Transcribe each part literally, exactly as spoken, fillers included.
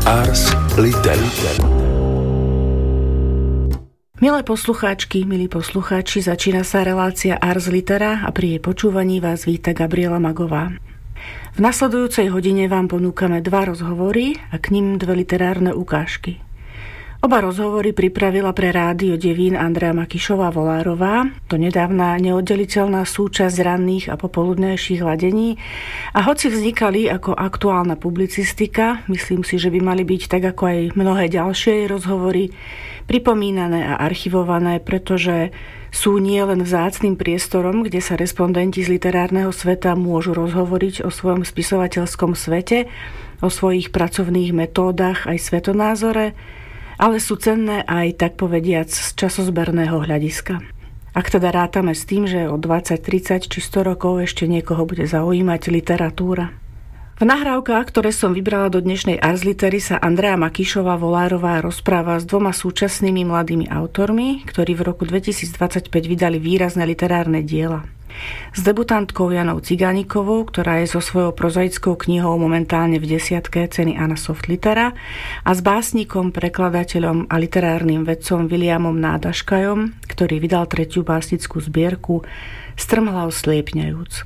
Ars Litera. Milé poslucháčky, milí poslucháči, začína sa relácia Ars Litera a pri jej počúvaní vás víta Gabriela Magová. V nasledujúcej hodine vám ponúkame dva rozhovory a k nim dve literárne ukážky. Oba rozhovory pripravila pre Rádio Devín Andrea Makyšová-Volárová, to nedávna neoddeliteľná súčasť ranných a popoludnejších ladení, a hoci vznikali ako aktuálna publicistika, myslím si, že by mali byť tak ako aj mnohé ďalšie rozhovory pripomínané a archivované, pretože sú nie len vzácnym priestorom, kde sa respondenti z literárneho sveta môžu rozhovoriť o svojom spisovateľskom svete, o svojich pracovných metódach aj svetonázore, ale sú cenné aj, tak povediac, z časozberného hľadiska. Ak teda rátame s tým, že o dvadsať, tridsať či sto rokov ešte niekoho bude zaujímať literatúra. V nahrávkach, ktoré som vybrala do dnešnej Ars Litery, sa Andrea Makyšová-Volárová rozpráva s dvoma súčasnými mladými autormi, ktorí v roku dvetisícdvadsaťpäť vydali výrazné literárne diela. S debutantkou Janou Cigánikovou, ktorá je so svojou prozaickou knihou momentálne v desiatke ceny Anna Soft Litera, a s básnikom, prekladateľom a literárnym vedcom Williamom Nádaškajom, ktorý vydal tretiu básnickú zbierku Strmhlav sliepňajúc.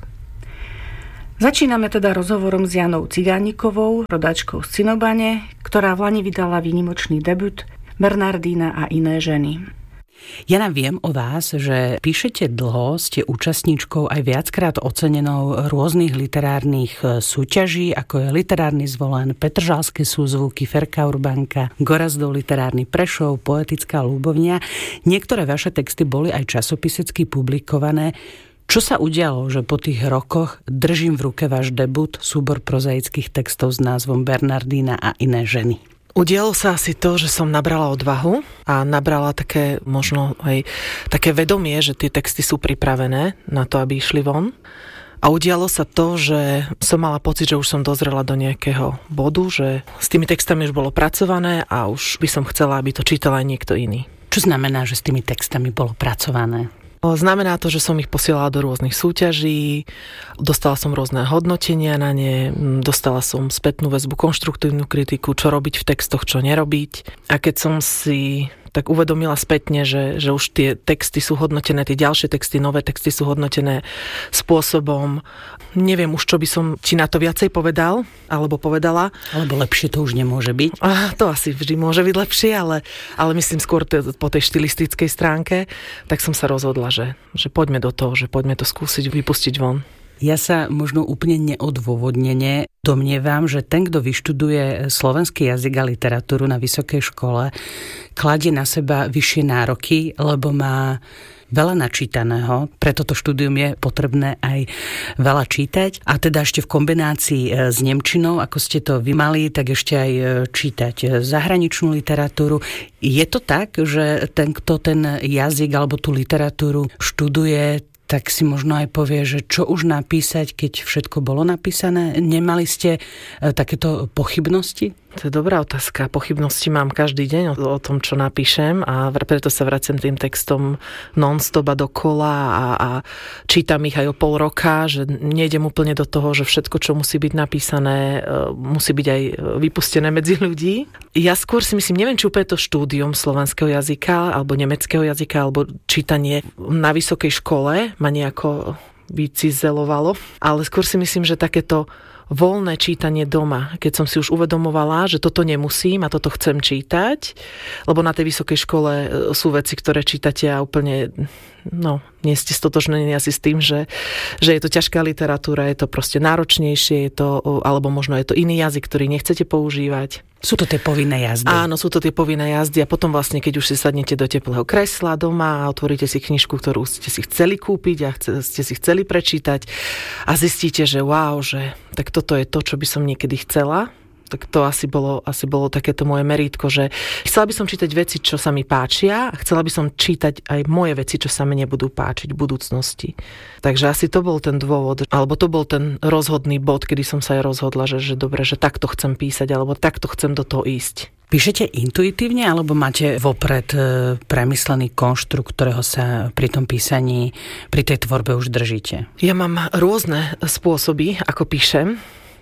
Začíname teda rozhovorom s Janou Cigánikovou, rodáčkou z Cinobane, ktorá v lani vydala výnimočný debut Bernardína a iné ženy. Jana, viem o vás, že píšete dlho, ste účastníčkou aj viackrát ocenenou rôznych literárnych súťaží, ako je Literárny zvolen, Petržalské súzvuky, Ferka Urbanka, Gorazdov literárny Prešov, Poetická Ľubovňa. Niektoré vaše texty boli aj časopisecky publikované. Čo sa udialo, že po tých rokoch držím v ruke váš debut, súbor prozaických textov s názvom Bernardína a iné ženy? Udialo sa asi to, že som nabrala odvahu a nabrala také možno aj také vedomie, že tie texty sú pripravené na to, aby išli von. A udialo sa to, že som mala pocit, že už som dozrela do nejakého bodu, že s tými textami už bolo pracované a už by som chcela, aby to čítal aj niekto iný. Čo znamená, že s tými textami bolo pracované? Znamená to, že som ich posielala do rôznych súťaží, dostala som rôzne hodnotenia na ne, dostala som spätnú väzbu, konštruktívnu kritiku, čo robiť v textoch, čo nerobiť. A keď som si tak uvedomila spätne, že, že už tie texty sú hodnotené, tie ďalšie texty, nové texty sú hodnotené spôsobom, neviem už, čo by som ti na to viacej povedal, alebo povedala. Alebo lepšie to už nemôže byť. A to asi vždy môže byť lepšie, ale, ale myslím skôr te, po tej štilistickej stránke, tak som sa rozhodla, že, že poďme do toho, že poďme to skúsiť vypustiť von. Ja sa možno úplne neodôvodnene domnievam, že ten, kto vyštuduje slovenský jazyk a literatúru na vysokej škole, kladie na seba vyššie nároky, lebo má veľa načítaného, preto to štúdium je potrebné aj veľa čítať. A teda ešte v kombinácii s nemčinou, ako ste to vy mali, tak ešte aj čítať zahraničnú literatúru. Je to tak, že ten, kto ten jazyk alebo tú literatúru študuje, tak si možno aj povie, že čo už napísať, keď všetko bolo napísané? Nemali ste takéto pochybnosti? To je dobrá otázka. Pochybnosti mám každý deň o, o tom, čo napíšem, a preto sa vraciam tým textom non-stop a dokola a, a čítam ich aj o pol roka, že nejdem úplne do toho, že všetko, čo musí byť napísané, musí byť aj vypustené medzi ľudí. Ja skôr si myslím, neviem, či úplne to štúdium slovenského jazyka alebo nemeckého jazyka alebo čítanie na vysokej škole ma nejako vycizelovalo, ale skôr si myslím, že takéto voľné čítanie doma, keď som si už uvedomovala, že toto nemusím a toto chcem čítať, lebo na tej vysokej škole sú veci, ktoré čítate a úplne, no, nie ste stotožnení asi s tým, že, že je to ťažká literatúra, je to proste náročnejšie, je to, alebo možno je to iný jazyk, ktorý nechcete používať. Sú to tie povinné jazdy. Áno, sú to tie povinné jazdy a potom vlastne, keď už si sadnete do teplého kresla doma a otvoríte si knižku, ktorú ste si chceli kúpiť a ste si chceli prečítať a zistíte, že wow, že tak toto je to, čo by som niekedy chcela, tak to asi bolo, asi bolo takéto moje merítko, že chcela by som čítať veci, čo sa mi páčia, a chcela by som čítať aj moje veci, čo sa mi nebudú páčiť v budúcnosti. Takže asi to bol ten dôvod, alebo to bol ten rozhodný bod, kedy som sa aj rozhodla, že, že dobre, že takto chcem písať, alebo takto chcem do toho ísť. Píšete intuitívne, alebo máte vopred premyslený konštrukt, ktorého sa pri tom písaní, pri tej tvorbe už držíte? Ja mám rôzne spôsoby, ako píšem.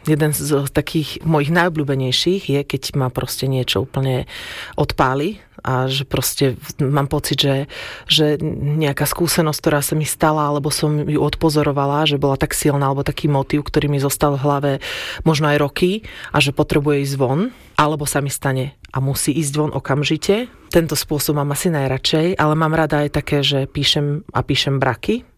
jeden z takých mojich najobľúbenejších je, keď ma proste niečo úplne odpáli a že proste mám pocit, že, že nejaká skúsenosť, ktorá sa mi stala, alebo som ju odpozorovala, že bola tak silná, alebo taký motív, ktorý mi zostal v hlave možno aj roky a že potrebuje ísť von, alebo sa mi stane a musí ísť von okamžite. Tento spôsob mám asi najradšej, ale mám rada aj také, že píšem a píšem braky.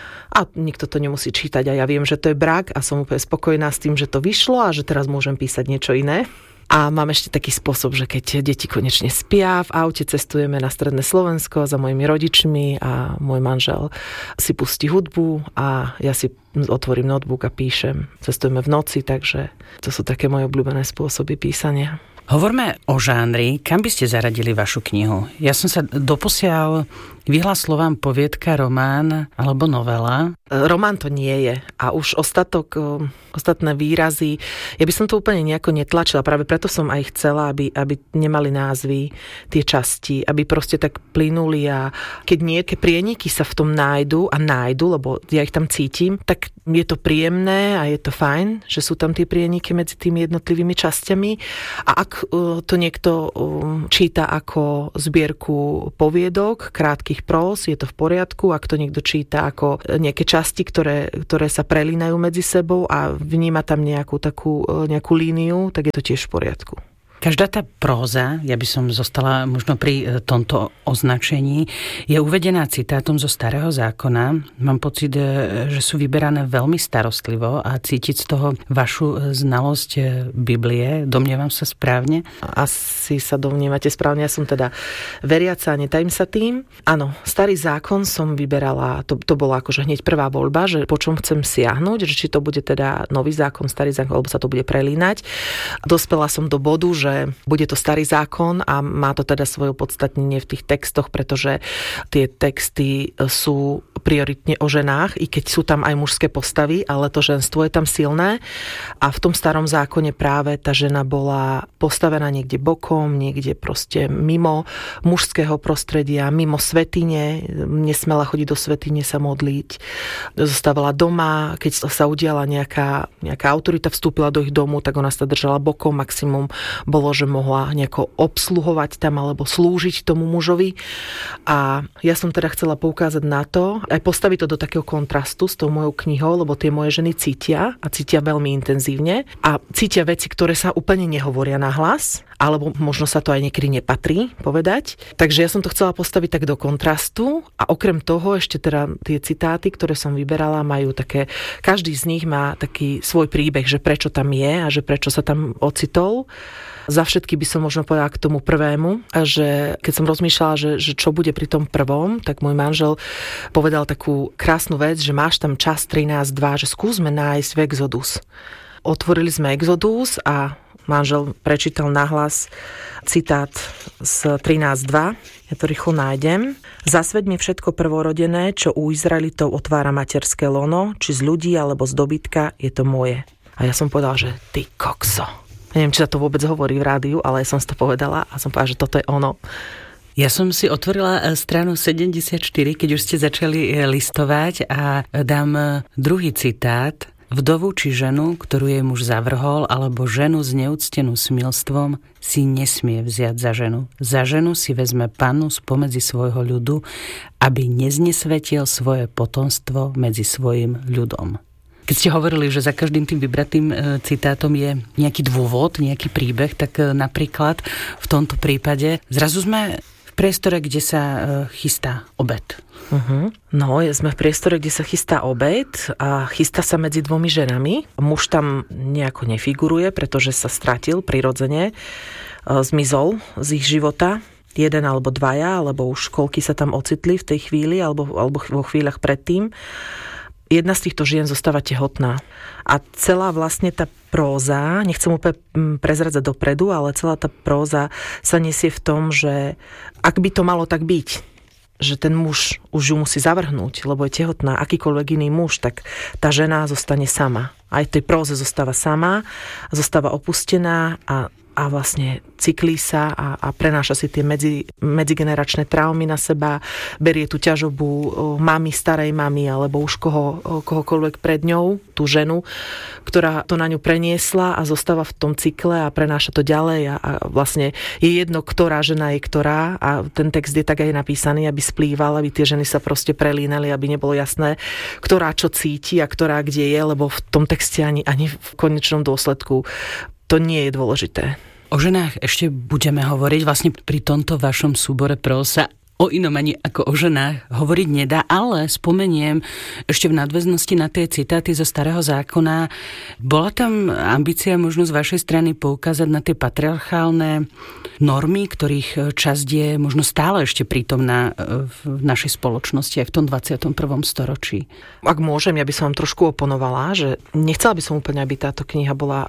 A nikto to nemusí čítať a ja viem, že to je brak a som úplne spokojná s tým, že to vyšlo a že teraz môžem písať niečo iné. A mám ešte taký spôsob, že keď deti konečne spia, v aute cestujeme na stredné Slovensko za mojimi rodičmi a môj manžel si pustí hudbu a ja si otvorím notebook a píšem. Cestujeme v noci, takže to sú také moje obľúbené spôsoby písania. Hovorme o žánri. Kam by ste zaradili vašu knihu? Ja som sa doposiaľ vyhla slovám poviedka, román alebo novela. Román to nie je. A už ostatok, ostatné výrazy, ja by som to úplne nejako netlačila. Práve preto som aj chcela, aby, aby nemali názvy tie časti, aby proste tak plynuli a keď nejaké prieniky sa v tom nájdu a nájdu, lebo ja ich tam cítim, tak je to príjemné a je to fajn, že sú tam tie prieniky medzi tými jednotlivými časťami. A ak to niekto číta ako zbierku poviedok, krátkych prós, je to v poriadku. Ak to niekto číta ako nejaké časti, ktoré, ktoré sa prelínajú medzi sebou a vníma tam nejakú takú nejakú líniu, tak je to tiež v poriadku. Každá tá próza, ja by som zostala možno pri tomto označení, je uvedená citátom zo Starého zákona. Mám pocit, že sú vyberané veľmi starostlivo a cítiť z toho vašu znalosť Biblie. Domnievam sa správne? Asi sa domnievate správne. Ja som teda veriaca a netajím sa tým. Áno, Starý zákon som vyberala, to, to bola akože hneď prvá voľba, že po čom chcem siahnuť, že či to bude teda Nový zákon, Starý zákon, alebo sa to bude prelínať. Dospela som do bodu, že bude to Starý zákon a má to teda svoje opodstatnenie v tých textoch, pretože tie texty sú prioritne o ženách, i keď sú tam aj mužské postavy, ale to ženstvo je tam silné a v tom Starom zákone práve tá žena bola postavená niekde bokom, niekde proste mimo mužského prostredia, mimo svätyne, nesmela chodiť do svätyne sa modliť, zostávala doma, keď sa udiala nejaká, nejaká autorita, vstúpila do ich domu, tak ona sa držala bokom, maximum bolo, že mohla nejako obsluhovať tam alebo slúžiť tomu mužovi. A ja som teda chcela poukázať na to, aj postaviť to do takého kontrastu s tou mojou knihou, lebo tie moje ženy cítia a cítia veľmi intenzívne a cítia veci, ktoré sa úplne nehovoria nahlas, alebo možno sa to aj niekedy nepatrí povedať. Takže ja som to chcela postaviť tak do kontrastu a okrem toho ešte teda tie citáty, ktoré som vyberala, majú také, každý z nich má taký svoj príbeh, že prečo tam je a že prečo sa tam ocitol. Za všetky by som možno povedala k tomu prvému, že keď som rozmýšľala, že, že čo bude pri tom prvom, tak môj manžel povedal takú krásnu vec, že máš tam čas trinásť dva, že skúsme nájsť v Exodus. Otvorili sme Exodus a manžel prečítal nahlas citát z trinásť dva. Ja to rýchlo nájdem. Zasveď mi všetko prvorodené, čo u Izraelitov otvára materské lono, či z ľudí alebo z dobytka, je to moje. A ja som povedala, že ty kokso. Neviem, či sa to vôbec hovorí v rádiu, ale ja som si to povedala a som povedala, že toto je ono. Ja som si otvorila stranu sedemdesiatštyri, keď už ste začali listovať a dám druhý citát. Vdovu či ženu, ktorú jej muž zavrhol, alebo ženu zneúctenú smilstvom, si nesmie vziať za ženu. Za ženu si vezme pannu spomedzi svojho ľudu, aby neznesvetil svoje potomstvo medzi svojim ľudom. Keď ste hovorili, že za každým tým vybratým citátom je nejaký dôvod, nejaký príbeh, tak napríklad v tomto prípade zrazu sme v priestore, kde sa chystá obed. Uh-huh. No, sme v priestore, kde sa chystá obed a chystá sa medzi dvomi ženami. Muž tam nejako nefiguruje, pretože sa stratil prirodzene, zmizol z ich života. Jeden alebo dvaja, alebo už koľky sa tam ocitli v tej chvíli, alebo, alebo vo chvíľach predtým. Jedna z týchto žien zostáva tehotná. A celá vlastne tá próza, nechcem úplne prezradzať dopredu, ale celá tá próza sa nesie v tom, že ak by to malo tak byť, že ten muž už ju musí zavrhnúť, lebo je tehotná, akýkoľvek iný muž, tak tá žena zostane sama. Aj v tej próze zostáva sama, zostáva opustená a a vlastne cyklí sa a, a prenáša si tie medzi, medzigeneračné traumy na seba, berie tú ťažobu mami, starej mami alebo už koho, kohokoľvek pred ňou, tú ženu, ktorá to na ňu preniesla a zostáva v tom cykle a prenáša to ďalej a, a vlastne je jedno, ktorá žena je ktorá a ten text je tak aj napísaný, aby splýval, aby tie ženy sa proste prelínali, aby nebolo jasné, ktorá čo cíti a ktorá kde je, lebo v tom texte ani, ani v konečnom dôsledku to nie je dôležité. O ženách ešte budeme hovoriť. Vlastne pri tomto vašom súbore próz sa o inom ani ako o ženách hovoriť nedá, ale spomeniem ešte v nadväznosti na tie citáty zo Starého zákona. Bola tam ambícia možno z vašej strany poukázať na tie patriarchálne normy, ktorých časť je možno stále ešte prítomná v našej spoločnosti aj v tom dvadsiatom prvom storočí? Ak môžem, ja by som vám trošku oponovala, že nechcela by som úplne, aby táto kniha bola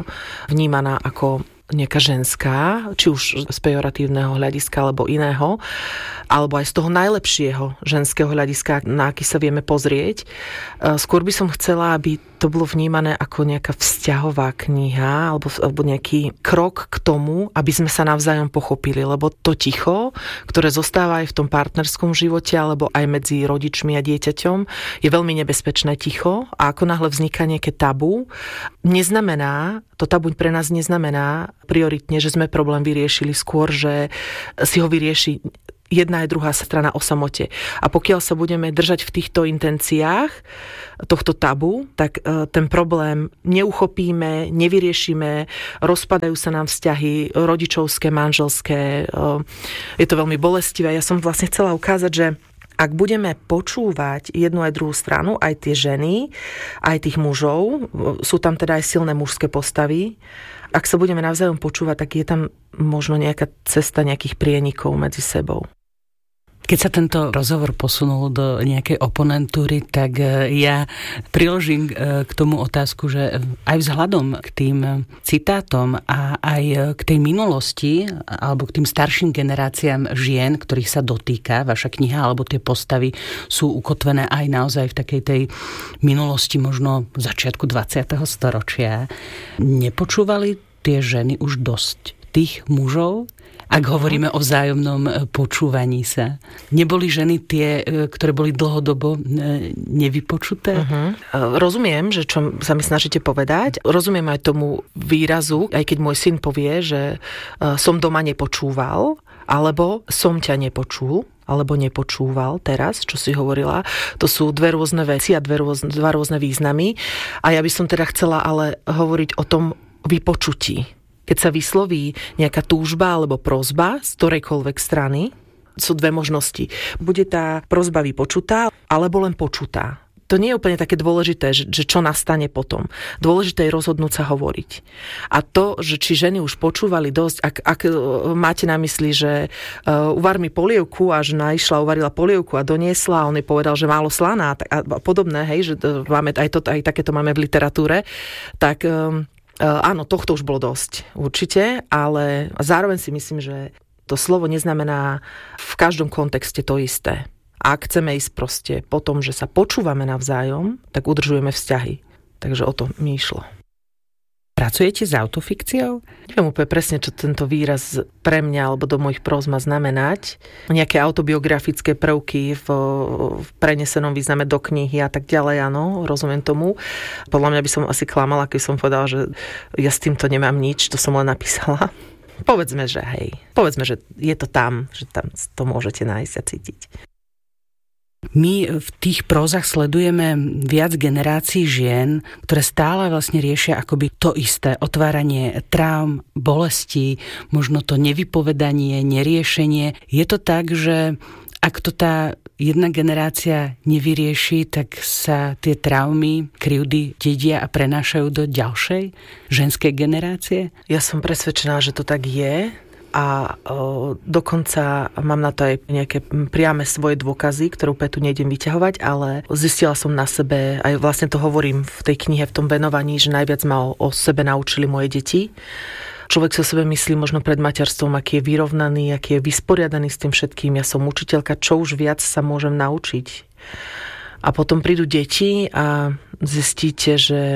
vnímaná ako nejaká ženská, či už z pejoratívneho hľadiska alebo iného, alebo aj z toho najlepšieho ženského hľadiska, na aký sa vieme pozrieť. Skôr by som chcela, aby to bolo vnímané ako nejaká vzťahová kniha alebo, alebo nejaký krok k tomu, aby sme sa navzájom pochopili, lebo to ticho, ktoré zostáva aj v tom partnerskom živote alebo aj medzi rodičmi a dieťaťom, je veľmi nebezpečné ticho a ako náhle vzniká nejaké tabu, neznamená, to tabu pre nás neznamená prioritne, že sme problém vyriešili, skôr, že si ho vyrieši jedna aj druhá strana o samote. A pokiaľ sa budeme držať v týchto intenciách tohto tabu, tak ten problém neuchopíme, nevyriešime, rozpadajú sa nám vzťahy rodičovské, manželské. Je to veľmi bolestivé. Ja som vlastne chcela ukázať, že ak budeme počúvať jednu aj druhú stranu, aj tie ženy, aj tých mužov, sú tam teda aj silné mužské postavy, ak sa budeme navzájom počúvať, tak je tam možno nejaká cesta nejakých prienikov medzi sebou. Keď sa tento rozhovor posunul do nejakej oponentúry, tak ja priložím k tomu otázku, že aj vzhľadom k tým citátom a aj k tej minulosti alebo k tým starším generáciám žien, ktorých sa dotýka vaša kniha, alebo tie postavy sú ukotvené aj naozaj v takej tej minulosti, možno v začiatku dvadsiateho storočia, nepočúvali tie ženy už dosť tých mužov? Ak hovoríme o vzájomnom počúvaní sa. Neboli ženy tie, ktoré boli dlhodobo nevypočuté? Uh-huh. Rozumiem, že čo sa mi snažíte povedať. Rozumiem aj tomu výrazu, aj keď môj syn povie, že som doma nepočúval, alebo som ťa nepočul, alebo nepočúval teraz, čo si hovorila. To sú dve rôzne veci a dve rôzne, dva rôzne významy. A ja by som teda chcela ale hovoriť o tom vypočutí. Keď sa vysloví nejaká túžba alebo prosba z ktorejkoľvek strany, sú dve možnosti. Bude tá prosba vypočutá, alebo len počutá. To nie je úplne také dôležité, že, že čo nastane potom. Dôležité je rozhodnúť sa hovoriť. A to, že či ženy už počúvali dosť, ak, ak máte na mysli, že uh, uvar mi polievku a žena išla, uvarila polievku a doniesla a on jej povedal, že málo slaná a, a podobné, hej, že to, máme, aj, to, aj takéto máme v literatúre, tak... Um, Uh, áno, tohto už bolo dosť, určite, ale zároveň si myslím, že to slovo neznamená v každom kontexte to isté. A ak chceme ísť proste po tom, že sa počúvame navzájom, tak udržujeme vzťahy. Takže o to mi išlo. Pracujete s autofikciou? Neviem úplne presne, čo tento výraz pre mňa alebo do mojich próz má znamenať. Nejaké autobiografické prvky v, v prenesenom význame do knihy a tak ďalej, áno, rozumiem tomu. Podľa mňa by som asi klamala, keď som povedala, že ja s týmto nemám nič, to som len napísala. Povedzme, že hej. Povedzme, že je to tam, že tam to môžete nájsť a cítiť. My v tých prózach sledujeme viac generácií žien, ktoré stále vlastne riešia akoby to isté. Otváranie traum, bolesti, možno to nevypovedanie, neriešenie. Je to tak, že ak to tá jedna generácia nevyrieši, tak sa tie traumy, krivdy dedia a prenášajú do ďalšej ženskej generácie? Ja som presvedčená, že to tak je. A o, dokonca mám na to aj nejaké priame svoje dôkazy, ktoré úplne tu nejdem vyťahovať, ale zistila som na sebe, aj vlastne to hovorím v tej knihe, v tom venovaní, že najviac ma o, o sebe naučili moje deti. Človek si o sebe myslí možno pred materstvom, aký je vyrovnaný, aký je vysporiadaný s tým všetkým. Ja som učiteľka, čo už viac sa môžem naučiť. A potom prídu deti a zistíte, že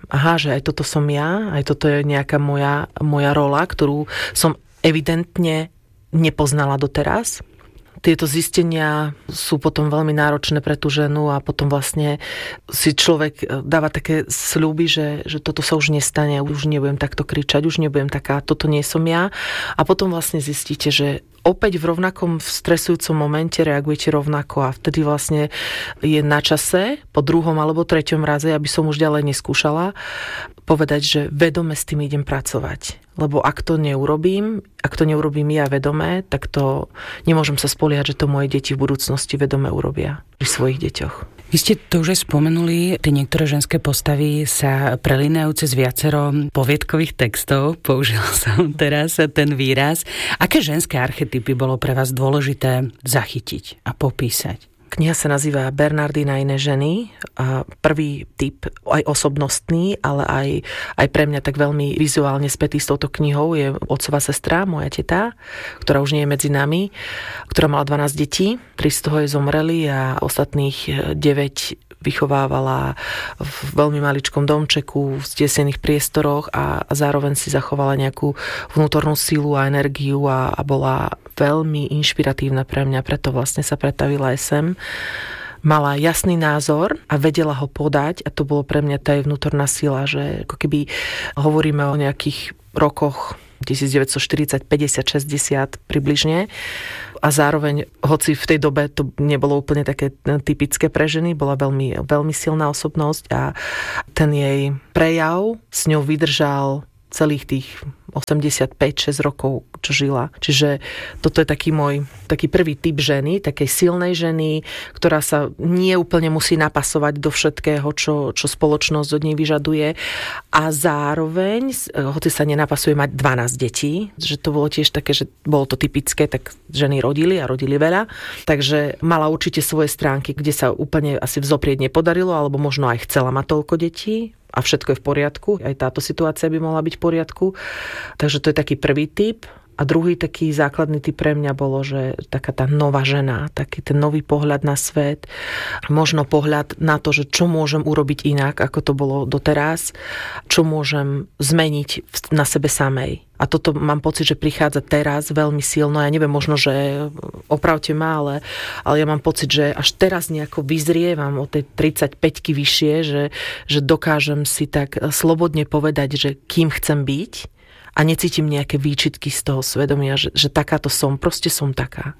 aha, že aj toto som ja, aj toto je nejaká moja, moja rola, ktorú som evidentne nepoznala doteraz. Tieto zistenia sú potom veľmi náročné pre tú ženu a potom vlastne si človek dáva také sľuby, že, že toto sa už nestane, už nebudem takto kričať, už nebudem taká, toto nie som ja. A potom vlastne zistíte, že opäť v rovnakom stresujúcom momente reagujete rovnako a vtedy vlastne je na čase po druhom alebo treťom raze, aby som už ďalej neskúšala, povedať, že vedome s tým idem pracovať. Lebo ak to neurobím, ak to neurobím ja vedome, tak to nemôžem sa spoliehať, že to moje deti v budúcnosti vedome urobia pri svojich deťoch. Vy ste to už aj spomenuli, tie niektoré ženské postavy sa prelínajú cez viacero poviedkových textov, použil som teraz ten výraz. Aké ženské archetypy bolo pre vás dôležité zachytiť a popísať? Kniha sa nazýva Bernardína a iné ženy. A prvý typ, aj osobnostný, ale aj, aj pre mňa tak veľmi vizuálne spätý s touto knihou je otcová sestra, moja teta, ktorá už nie je medzi nami, ktorá mala dvanásť detí, tri z toho jej zomreli a ostatných deväť vychovávala v veľmi maličkom domčeku, v stiesených priestoroch a, a zároveň si zachovala nejakú vnútornú silu a energiu a, a bola veľmi inšpiratívna pre mňa, preto vlastne sa pretavila aj sem. Mala jasný názor a vedela ho podať a to bolo pre mňa tá jej vnútorná sila, že ako keby hovoríme o nejakých rokoch devätnásťstoštyridsať, päťdesiat, šesťdesiat približne. A zároveň, hoci v tej dobe to nebolo úplne také typické pre ženy, bola veľmi, veľmi silná osobnosť a ten jej prejav s ňou vydržal celých tých osemdesiatpäť šesť rokov, čo žila. Čiže toto je taký môj taký prvý typ ženy, takej silnej ženy, ktorá sa nie úplne musí napasovať do všetkého, čo, čo spoločnosť od nej vyžaduje. A zároveň, hoci sa nenapasuje, mať dvanásť detí, že to bolo tiež také, že bolo to typické, tak ženy rodili a rodili veľa. Takže mala určite svoje stránky, kde sa úplne asi vzoprieť nepodarilo, alebo možno aj chcela mať toľko detí. A všetko je v poriadku. Aj táto situácia by mohla byť v poriadku. Takže to je taký prvý typ. A druhý taký základný typ pre mňa bolo, že taká tá nová žena, taký ten nový pohľad na svet, možno pohľad na to, že čo môžem urobiť inak, ako to bolo doteraz, čo môžem zmeniť na sebe samej. A toto mám pocit, že prichádza teraz veľmi silno. Ja neviem, možno, že opravte ma, ale, ale ja mám pocit, že až teraz nejako vyzrievam o tej tridsaťpäťky vyššie, že, že dokážem si tak slobodne povedať, že kým chcem byť, a necítim nejaké výčitky z toho svedomia, že, že takáto som, proste som taká.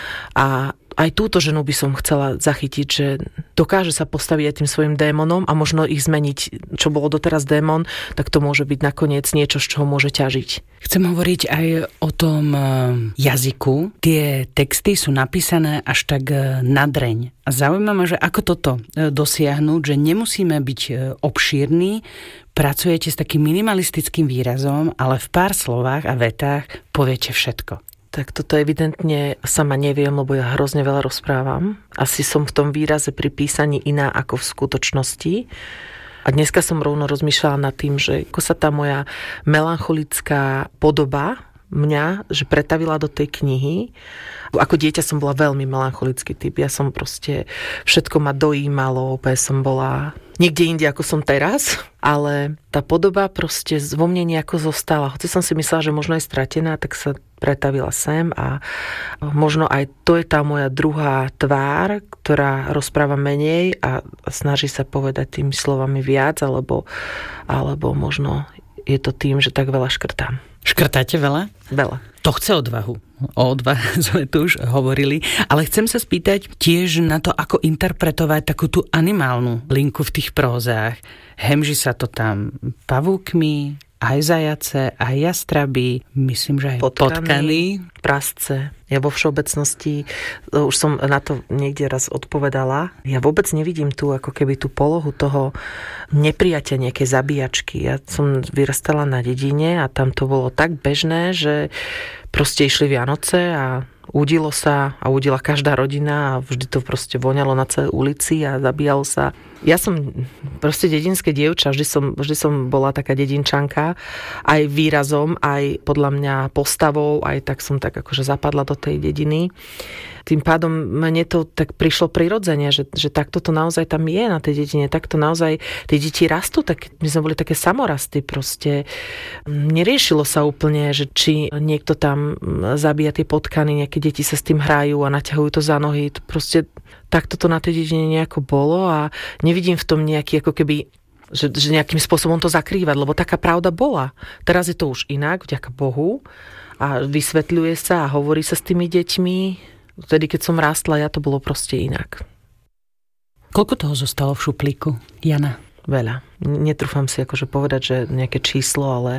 A aj túto ženu by som chcela zachytiť, že dokáže sa postaviť aj tým svojim démonom a možno ich zmeniť, čo bolo doteraz démon, tak to môže byť nakoniec niečo, z čoho môže ťažiť. Chcem hovoriť aj o tom jazyku. Tie texty sú napísané až tak na dreň. A zaujíma ma, že ako toto dosiahnuť, že nemusíme byť obšírni, pracujete s takým minimalistickým výrazom, ale v pár slovách a vetách poviete všetko. Tak toto evidentne sama neviem, lebo ja hrozne veľa rozprávam. Asi som v tom výraze pri písaní iná ako v skutočnosti. A dneska som rovno rozmýšľala nad tým, že ako sa tá moja melancholická podoba mňa, že pretavila do tej knihy. Ako dieťa som bola veľmi melancholický typ. Ja som proste, všetko ma dojímalo, opäť som bola niekde inde, ako som teraz, ale tá podoba proste vo mne nejako zostala. Hoci som si myslela, že možno je stratená, tak sa pretavila sem a možno aj to je tá moja druhá tvár, ktorá rozpráva menej a snaží sa povedať tými slovami viac, alebo, alebo možno je to tým, že tak veľa škrtám. Škrtáte veľa? Veľa. To chce odvahu. O odvahe sme tu už hovorili, ale chcem sa spýtať tiež na to, ako interpretovať takú tú animálnu linku v tých prózách. Hemží sa to tam pavúkmi, aj zajace, aj jastraby, myslím, že aj potkany, potkany. Prasce. Ja vo všeobecnosti, už som na to niekde raz odpovedala, ja vôbec nevidím tu ako keby tú polohu toho neprijatia nejakej zabíjačky. Ja som vyrastala na dedine a tam to bolo tak bežné, že proste išli Vianoce a Udilo sa a udila každá rodina a vždy to proste voňalo na celej ulici a zabíjalo sa. Ja som proste dedinské dievča, vždy som, vždy som bola taká dedinčanka, aj výrazom, aj podľa mňa postavou, aj tak som tak akože zapadla do tej dediny. Tým pádom mne to tak prišlo prirodzene, že, že takto to naozaj tam je na tej dedine, takto naozaj tie deti rastú, tak my sme boli také samorasty proste. Neriešilo sa úplne, že či niekto tam zabíja tie potkany, nejaké deti sa s tým hrajú a naťahujú to za nohy. To proste takto to na tej dedine nejako bolo a nevidím v tom nejaký ako keby že, že nejakým spôsobom to zakrývať, lebo taká pravda bola. Teraz je to už inak, vďaka Bohu a vysvetľuje sa a hovorí sa s tými deťmi. Vtedy, keď som rástla, ja to bolo proste inak. Koľko toho zostalo v šuplíku, Jana? Veľa. Netrúfam si akože povedať, že nejaké číslo, ale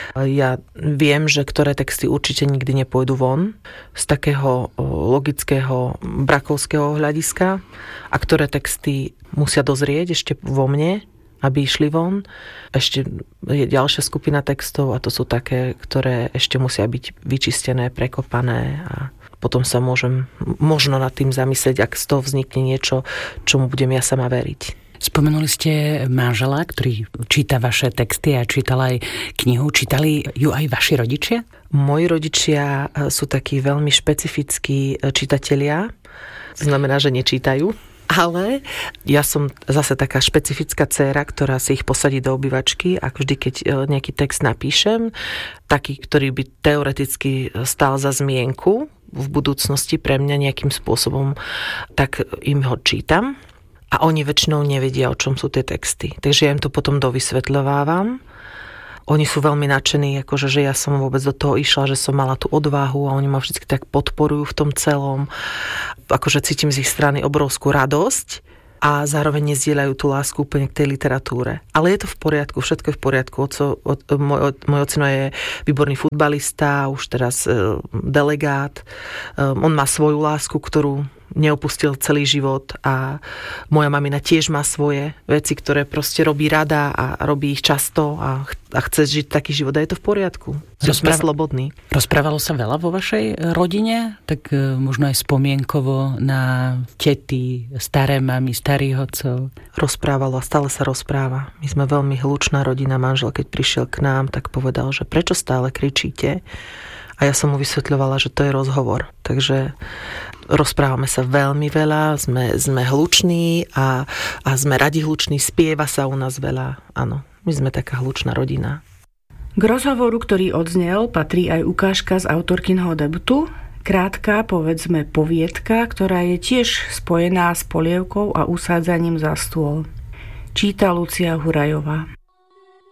ja viem, že ktoré texty určite nikdy nepôjdu von z takého logického brakovského hľadiska a ktoré texty musia dozrieť ešte vo mne, aby išli von. Ešte je ďalšia skupina textov a to sú také, ktoré ešte musia byť vyčistené, prekopané a potom sa môžem možno nad tým zamyslieť, ak z toho vznikne niečo, čomu budem ja sama veriť. Spomenuli ste manžela, ktorý číta vaše texty a čítal aj knihu. Čítali ju aj vaši rodičia? Moji rodičia sú takí veľmi špecifickí čitatelia. To znamená, že nečítajú. Ale ja som zase taká špecifická dcéra, ktorá si ich posadí do obývačky a vždy, keď nejaký text napíšem, taký, ktorý by teoreticky stál za zmienku v budúcnosti pre mňa nejakým spôsobom, tak im ho čítam. A oni väčšinou nevedia, o čom sú tie texty. Takže ja im to potom dovysvetľovávam. Oni sú veľmi nadšení, akože, že ja som vôbec do toho išla, že som mala tú odvahu a oni ma vždy tak podporujú v tom celom. Akože cítim z ich strany obrovskú radosť a zároveň nezdieľajú tú lásku úplne k tej literatúre. Ale je to v poriadku, všetko je v poriadku. Oco, o, môj, môj ocino je výborný futbalista, už teraz e, delegát. E, on má svoju lásku, ktorú neopustil celý život a moja mamina tiež má svoje veci, ktoré proste robí rada a robí ich často a, ch- a chce žiť taký život a je to v poriadku. Sme Rozpráva- slobodní. Rozprávalo sa veľa vo vašej rodine? Tak e, možno aj spomienkovo na tety, staré mamy, starých otcov? Rozprávalo a stále sa rozpráva. My sme veľmi hlučná rodina. Manžel, keď prišiel k nám, tak povedal, že prečo stále kričíte? A ja som mu vysvetľovala, že to je rozhovor. Takže rozprávame sa veľmi veľa, sme, sme hluční a, a sme radi hluční, spieva sa u nás veľa. Áno, my sme taká hlučná rodina. K rozhovoru, ktorý odznel, patrí aj ukážka z autorkinho debutu. Krátka, povedzme, poviedka, ktorá je tiež spojená s polievkou a usádzaním za stôl. Číta Lucia Hurajová.